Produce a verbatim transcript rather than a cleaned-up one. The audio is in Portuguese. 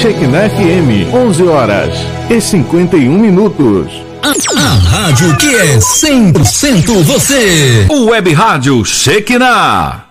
Shekinah F M, onze horas e cinquenta e um minutos. A, a rádio que é cem por cento você. O Web Rádio Shekinah.